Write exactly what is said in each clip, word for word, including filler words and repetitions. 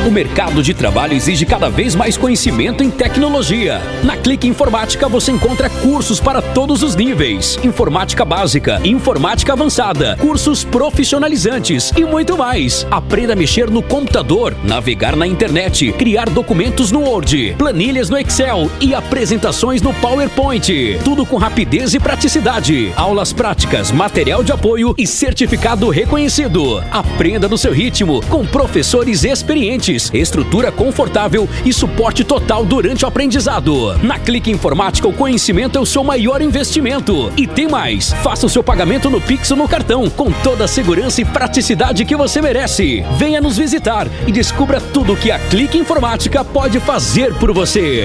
O mercado de trabalho exige cada vez mais conhecimento em tecnologia. Na Clique Informática você encontra cursos para todos os níveis: informática básica, informática avançada, cursos profissionalizantes e muito mais. Aprenda a mexer no computador, navegar na internet, criar documentos no Word, planilhas no Excel e apresentações no PowerPoint. Tudo com rapidez e praticidade. Aulas práticas, material de apoio e certificado reconhecido. Aprenda no seu ritmo, com professores experientes, estrutura confortável e suporte total durante o aprendizado. Na Clique Informática, o conhecimento é o seu maior investimento. E tem mais: faça o seu pagamento no Pix ou no cartão, com toda a segurança e praticidade que você merece. Venha nos visitar e descubra tudo o que a Clique Informática pode fazer por você.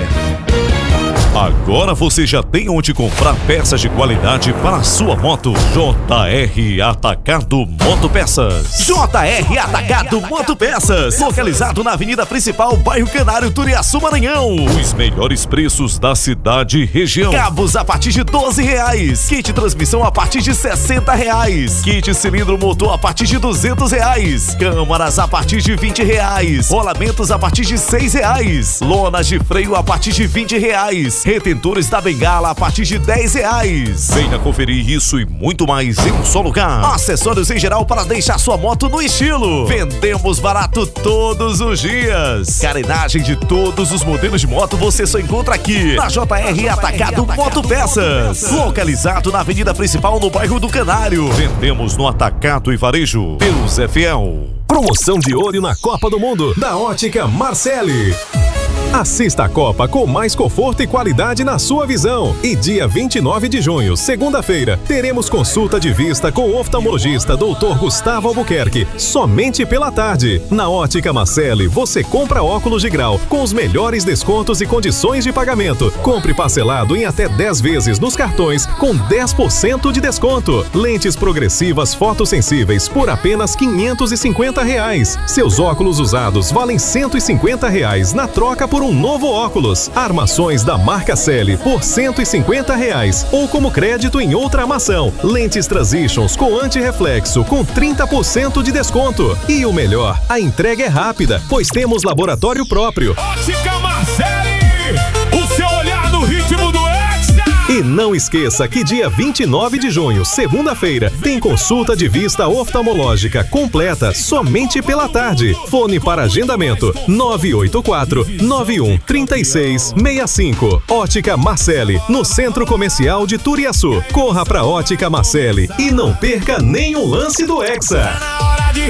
Agora você já tem onde comprar peças de qualidade para a sua moto. J R Atacado Motopeças. J R Atacado Motopeças. Localizado na avenida principal, bairro Canário, Turiaçu, Maranhão. Os melhores preços da cidade e região. Cabos a partir de doze reais. Kit transmissão a partir de sessenta reais. Kit cilindro motor a partir de duzentos reais. Câmaras a partir de vinte reais. Rolamentos a partir de seis reais. Lonas de freio a partir de vinte reais. Retentores da bengala a partir de dez reais. Venha conferir isso e muito mais em um só lugar. Acessórios em geral para deixar sua moto no estilo. Vendemos barato todos os dias. Carenagem de todos os modelos de moto você só encontra aqui na J R Atacado Motopeças. Localizado na avenida principal, no bairro do Canário. Vendemos no atacado e varejo. Deus é fiel. Promoção de olho na Copa do Mundo da Ótica Marcelli. Assista a Copa com mais conforto e qualidade na sua visão. E dia vinte e nove de junho, segunda-feira, teremos consulta de vista com o oftalmologista doutor Gustavo Albuquerque, somente pela tarde. Na Ótica Marcelli, você compra óculos de grau com os melhores descontos e condições de pagamento. Compre parcelado em até dez vezes nos cartões com dez por cento de desconto. Lentes progressivas fotossensíveis por apenas quinhentos e cinquenta reais. Seus óculos usados valem cento e cinquenta reais na troca por um novo óculos. Armações da marca Celly por cento e cinquenta reais ou como crédito em outra armação. Lentes Transitions com antirreflexo com trinta por cento de desconto. E o melhor, a entrega é rápida, pois temos laboratório próprio. Ótica Marcelli, o seu olhar no ritmo do Hexa. E não esqueça que dia vinte e nove de junho, segunda-feira, tem consulta de vista oftalmológica completa somente pela tarde. Fone para agendamento nove oito quatro, nove um três seis seis cinco. Ótica Marcelli, no Centro Comercial de Turiaçu. Corra pra Ótica Marcelli e não perca nenhum lance do Hexa.